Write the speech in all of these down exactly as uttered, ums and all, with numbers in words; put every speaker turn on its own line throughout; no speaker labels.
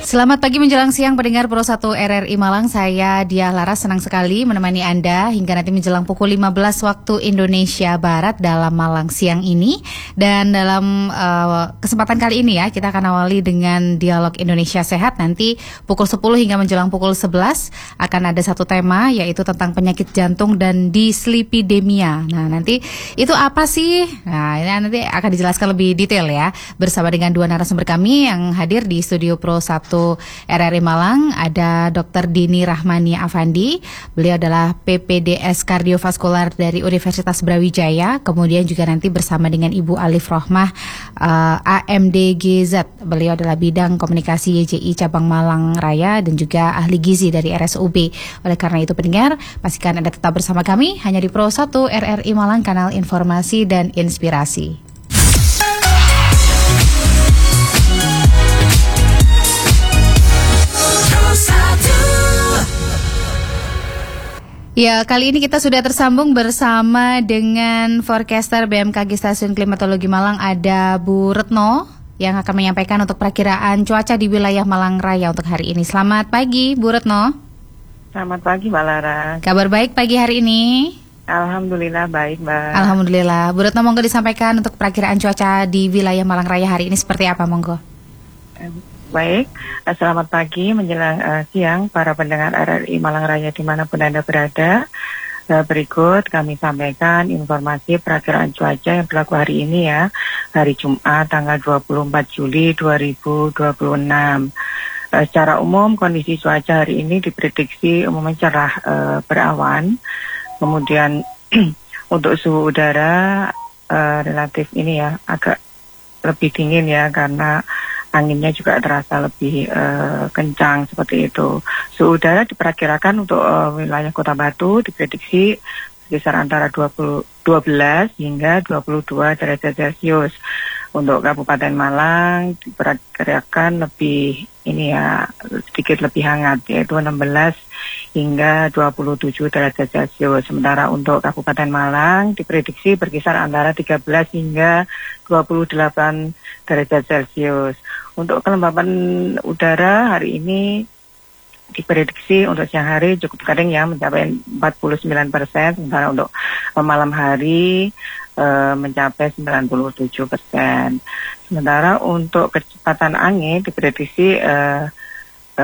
Selamat pagi menjelang siang pendengar Pro satu R R I Malang. Saya Diah Laras senang sekali menemani Anda hingga nanti menjelang pukul lima belas waktu Indonesia Barat dalam Malang siang ini. Dan dalam uh, kesempatan kali ini ya, kita akan awali dengan Dialog Indonesia Sehat. Nanti pukul sepuluh hingga menjelang pukul sebelas akan ada satu tema, yaitu tentang penyakit jantung dan dislipidemia. Nah, nanti itu apa sih? Nah, ini nanti akan dijelaskan lebih detail ya, bersama dengan dua narasumber kami yang hadir di studio Pro satu R R I Malang. Ada Dokter Dini Rahmani Afandi, beliau adalah P P D S Kardiovaskular dari Universitas Brawijaya. Kemudian juga nanti bersama dengan Ibu Alif Rohmah uh, A M D G Z, beliau adalah bidang komunikasi Y J I cabang Malang Raya dan juga ahli gizi dari R S U B. Oleh karena itu pendengar, pastikan Anda tetap bersama kami hanya di Pro satu R R I Malang, kanal informasi dan inspirasi. Ya, kali ini kita sudah tersambung bersama dengan forecaster B M K G Stasiun Klimatologi Malang, ada Bu Retno, yang akan menyampaikan untuk perakiraan cuaca di wilayah Malang Raya untuk hari ini. Selamat pagi, Bu Retno.
Selamat pagi, Mbak Lara.
Kabar baik pagi hari ini?
Alhamdulillah baik, Mbak.
Alhamdulillah. Bu Retno, monggo disampaikan untuk perakiraan cuaca di wilayah Malang Raya hari ini seperti apa, monggo?
Baik, selamat pagi menjelang uh, siang para pendengar R R I Malang Raya dimanapun Anda berada. Uh, berikut kami sampaikan informasi perakiraan cuaca yang berlaku hari ini ya, hari Jumat tanggal dua puluh empat Juli dua ribu dua puluh enam. Uh, secara umum kondisi cuaca hari ini diprediksi umumnya cerah uh, berawan. Kemudian untuk suhu udara uh, relatif ini ya agak lebih dingin ya, karena anginnya juga terasa lebih uh, kencang seperti itu. Suhu udara diperkirakan untuk uh, wilayah Kota Batu diprediksi sekitar antara dua puluh, dua belas hingga dua puluh dua derajat Celcius. Untuk Kabupaten Malang diperkirakan lebih ini ya, sedikit lebih hangat, yaitu enam belas hingga dua puluh tujuh derajat Celcius. Sementara untuk Kabupaten Malang diprediksi berkisar antara tiga belas hingga dua puluh delapan derajat Celcius. Untuk kelembapan udara hari ini diprediksi untuk siang hari cukup kering ya, mencapai empat puluh sembilan persen, sementara untuk malam hari e, mencapai sembilan puluh tujuh persen. Sementara untuk kecepatan angin diprediksi e, e,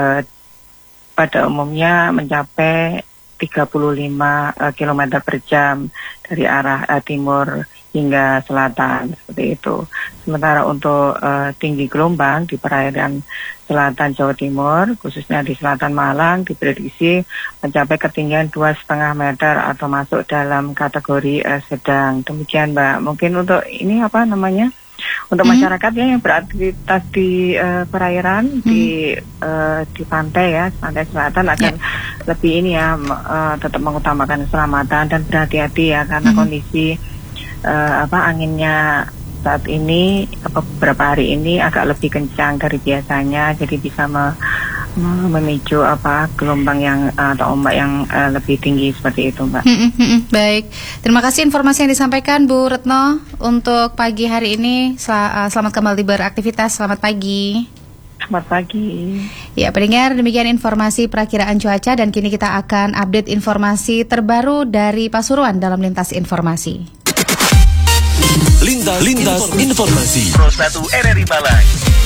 pada umumnya mencapai tiga puluh lima e, kilometer per jam dari arah e, timur hingga selatan, seperti itu. Sementara untuk uh, tinggi gelombang di perairan selatan Jawa Timur, khususnya di selatan Malang, diprediksi mencapai ketinggian dua koma lima meter atau masuk dalam kategori uh, sedang. Demikian, Mbak. Mungkin untuk ini apa namanya? Untuk hmm. masyarakat ya yang beraktivitas di uh, perairan, hmm. di uh, di pantai ya, pantai selatan akan yeah. lebih ini ya, uh, tetap mengutamakan keselamatan dan berhati-hati ya, karena hmm. kondisi Uh, apa anginnya saat ini beberapa hari ini agak lebih kencang dari biasanya, jadi bisa me, me, memicu apa gelombang yang uh, atau ombak yang uh, lebih tinggi seperti itu, Mbak.
Hmm, hmm, hmm, baik, terima kasih informasi yang disampaikan Bu Retno untuk pagi hari ini. Sel- uh, selamat kembali beraktivitas. Selamat pagi.
Selamat pagi.
Ya, pendengar, demikian informasi perakiraan cuaca, dan kini kita akan update informasi terbaru dari Pasuruan dalam Lintas Informasi.
Lintas, Lintas Informasi
Pro satu R R I Malang.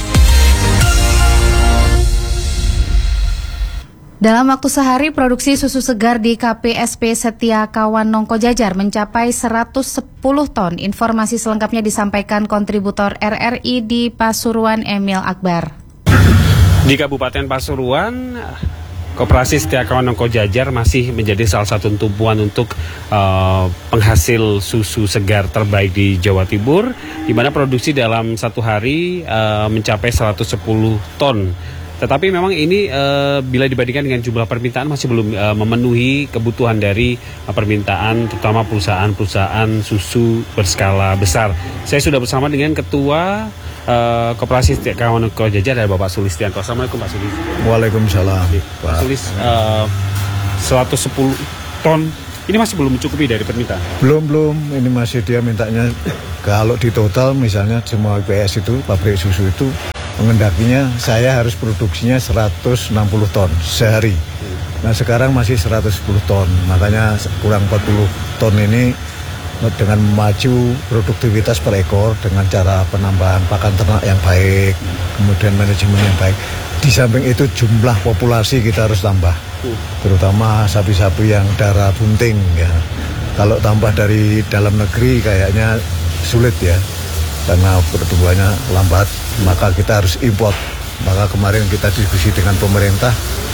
Dalam waktu sehari, produksi susu segar di K P S P Setia Kawan Nongko Jajar mencapai seratus sepuluh ton. Informasi selengkapnya disampaikan kontributor R R I di Pasuruan, Emil Akbar.
Di Kabupaten Pasuruan, Koperasi Setia Kawan Nongko Jajar masih menjadi salah satu tumpuan untuk uh, penghasil susu segar terbaik di Jawa Timur, di mana produksi dalam satu hari uh, mencapai seratus sepuluh ton. Tetapi memang ini uh, bila dibandingkan dengan jumlah permintaan masih belum uh, memenuhi kebutuhan dari uh, permintaan, terutama perusahaan-perusahaan susu berskala besar. Saya sudah bersama dengan Ketua Uh, Koperasi Setia Kawan Nongko Jajar dari Bapak Sulistianto. Assalamualaikum Pak Sulis.
Waalaikumsalam.
Pak Sulis, uh, seratus sepuluh ton ini masih belum mencukupi dari permintaan?
Belum, belum. Ini masih dia mintanya kalau di total misalnya semua P S itu, pabrik susu itu mengendakinya saya harus produksinya seratus enam puluh ton sehari. Nah sekarang masih seratus sepuluh ton, makanya kurang empat puluh ton ini dengan maju produktivitas per ekor dengan cara penambahan pakan ternak yang baik, kemudian manajemen yang baik. Di samping itu jumlah populasi kita harus tambah, terutama sapi-sapi yang darah bunting ya. Kalau tambah dari dalam negeri kayaknya sulit ya, karena pertumbuhannya lambat, maka kita harus import. Maka kemarin kita diskusi dengan pemerintah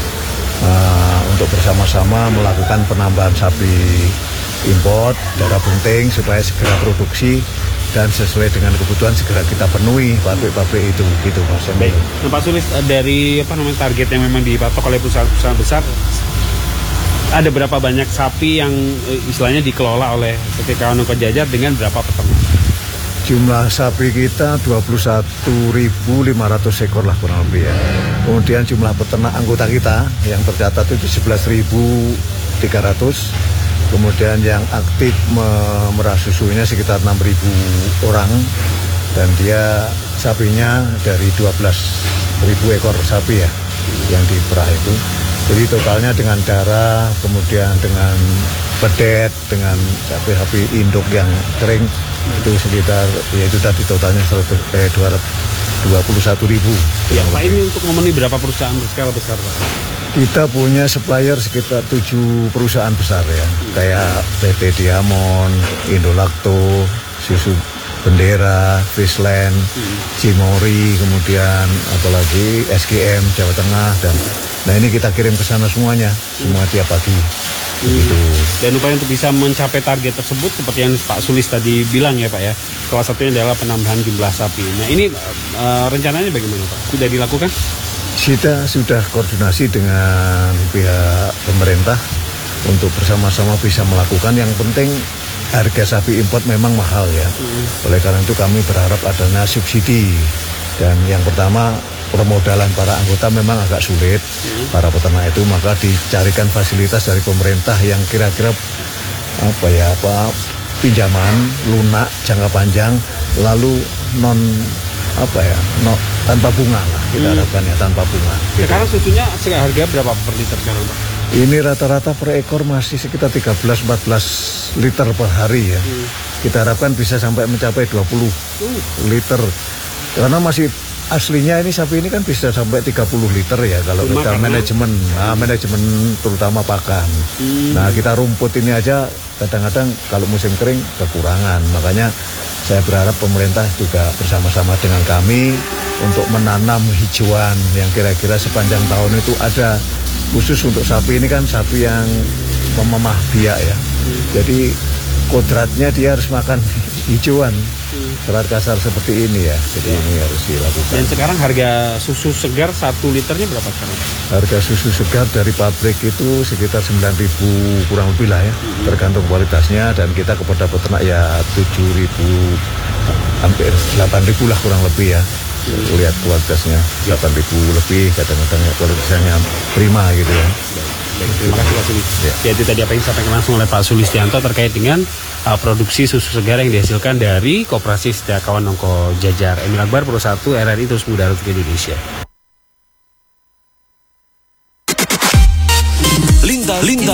uh, untuk bersama-sama melakukan penambahan sapi import darah bunting supaya segera produksi dan sesuai dengan kebutuhan segera kita penuhi pabrik-pabrik itu gitu Mas.
Baik. Nah, Pak Sulis, dari apa namanya target yang memang dipatok oleh perusahaan-perusahaan besar, ada berapa banyak sapi yang istilahnya dikelola oleh P T K Nongko Jajar dengan berapa peternak?
Jumlah sapi kita dua puluh satu ribu lima ratus ekor lah kurang lebih ya. Kemudian jumlah peternak anggota kita yang tercatat itu sebelas ribu tiga ratus. Kemudian yang aktif memerah susunya sekitar enam ribu orang. Dan dia sapinya dari dua belas ribu ekor sapi ya yang diperah itu. Jadi totalnya dengan darah, kemudian dengan pedet, dengan sapi-sapi induk yang kering itu sekitar, ya itu tadi totalnya dua puluh satu ribu.
Ya Pak, ini untuk memenuhi berapa perusahaan berskala besar Pak?
Kita punya supplier sekitar tujuh perusahaan besar ya, kayak P T Diamond, Indolacto, Susu Bendera, Friesland, hmm. Cimori, kemudian apalagi S G M Jawa Tengah, dan nah ini kita kirim ke sana semuanya, semua tiap pagi. Begitu.
Dan upaya untuk bisa mencapai target tersebut seperti yang Pak Sulis tadi bilang ya Pak ya, salah satunya adalah penambahan jumlah sapi. Nah ini uh, rencananya bagaimana Pak? Sudah dilakukan?
Kita sudah koordinasi dengan pihak pemerintah untuk bersama-sama bisa melakukan. Yang penting harga sapi import memang mahal ya. Hmm. Oleh karena itu kami berharap adanya subsidi. Dan yang pertama, permodalan para anggota memang agak sulit, hmm. para peternak itu, maka dicarikan fasilitas dari pemerintah yang kira-kira apa ya, apa pinjaman lunak jangka panjang, lalu non apa ya, no, tanpa bunga lah kita hmm. harapkan ya, tanpa bunga.
Sekarang gitu. Susunya harga berapa per liter sekarang Pak?
Ini rata-rata per ekor masih sekitar tiga belas sampai empat belas liter per hari ya. Hmm. Kita harapkan bisa sampai mencapai dua puluh hmm. liter. Karena masih aslinya ini sapi ini kan bisa sampai tiga puluh liter ya kalau Cuma kita manajemen, nah, manajemen terutama pakan. Hmm. Nah kita rumput ini aja kadang-kadang kalau musim kering kekurangan. Makanya saya berharap pemerintah juga bersama-sama dengan kami untuk menanam hijauan yang kira-kira sepanjang tahun itu ada. Khusus untuk sapi ini kan sapi yang memamah biak ya. Hmm. Jadi kodratnya dia harus makan hijauan. Serat kasar seperti ini ya, jadi ya. Ini harus dilakukan.
Dan sekarang harga susu segar satu liternya berapa sekarang?
Harga susu segar dari pabrik itu sekitar sembilan ribu kurang lebih lah ya, hmm. tergantung kualitasnya, dan kita kepada peternak ya tujuh ribu hampir delapan ribu lah kurang lebih ya. Hmm. Lihat kualitasnya delapan ribu lebih, kadang-kadang kualitasnya prima gitu ya.
Terima kasih Pak Sulis. Ya. ya itu tadi apa yang disampaikan langsung oleh Pak Sulistianto terkait dengan uh, produksi susu segar yang dihasilkan dari Koperasi Setiakawan Nongko Jajar. Emil Akbar, Pro satu R R I Terus Muda untuk Indonesia. Lintas, Lintas.